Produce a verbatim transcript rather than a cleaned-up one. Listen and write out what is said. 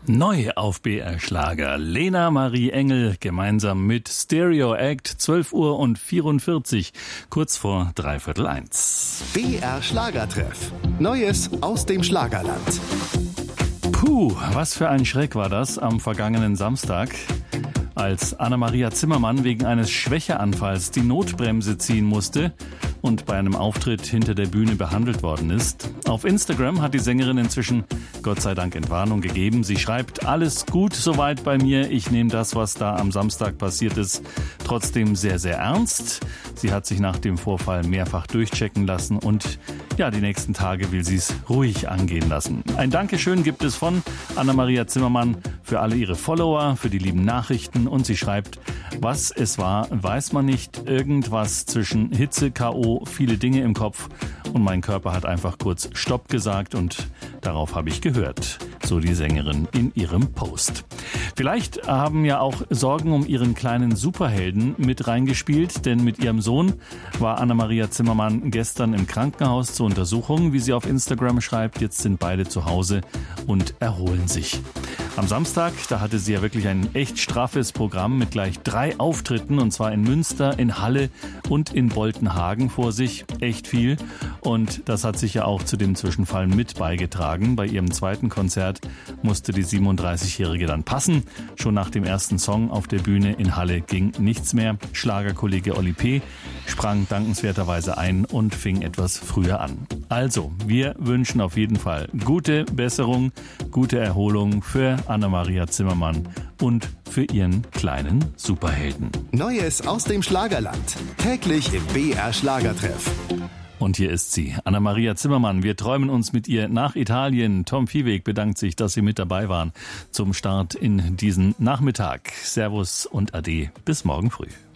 Neu auf B R Schlager. Lena Marie Engel gemeinsam mit Stereo Act, zwölf Uhr und vierundvierzig, kurz vor dreiviertel eins. B R Schlagertreff. Neues aus dem Schlagerland. Puh, was für ein Schreck war das am vergangenen Samstag, als Anna-Maria Zimmermann wegen eines Schwächeanfalls die Notbremse ziehen musste und bei einem Auftritt hinter der Bühne behandelt worden ist. Auf Instagram hat die Sängerin inzwischen Gott sei Dank Entwarnung gegeben. Sie schreibt: Alles gut soweit bei mir. Ich nehme das, was da am Samstag passiert ist, trotzdem sehr, sehr ernst. Sie hat sich nach dem Vorfall mehrfach durchchecken lassen und ja, die nächsten Tage will sie es ruhig angehen lassen. Ein Dankeschön gibt es von Anna-Maria Zimmermann für alle ihre Follower, für die lieben Nachrichten, und sie schreibt: Was es war, weiß man nicht. Irgendwas zwischen Hitze, K O, viele Dinge im Kopf und mein Körper hat einfach kurz Stopp gesagt und darauf habe ich gehört. So die Sängerin in ihrem Post. Vielleicht haben ja auch Sorgen um ihren kleinen Superhelden mit reingespielt, denn mit ihrem Sohn war Anna-Maria Zimmermann gestern im Krankenhaus zur Untersuchung, wie sie auf Instagram schreibt. Jetzt sind beide zu Hause und erholen sich. Am Samstag, da hatte sie ja wirklich ein echt straffes Programm mit gleich drei Auftritten, und zwar in Münster, in Halle und in Boltenhagen vor sich. Echt viel. Und das hat sicher auch zu dem Zwischenfall mit beigetragen. Bei ihrem zweiten Konzert musste die siebenunddreißigjährige dann passen. Schon nach dem ersten Song auf der Bühne in Halle ging nichts mehr. Schlagerkollege Olli P. sprang dankenswerterweise ein und fing etwas früher an. Also, wir wünschen auf jeden Fall gute Besserung, gute Erholung für Anna-Maria Zimmermann und für ihren kleinen Superhelden. Neues aus dem Schlagerland. Täglich im B R Schlagertreff. Und hier ist sie, Anna-Maria Zimmermann. Wir träumen uns mit ihr nach Italien. Tom Viehweg bedankt sich, dass Sie mit dabei waren zum Start in diesen Nachmittag. Servus und Ade. Bis morgen früh.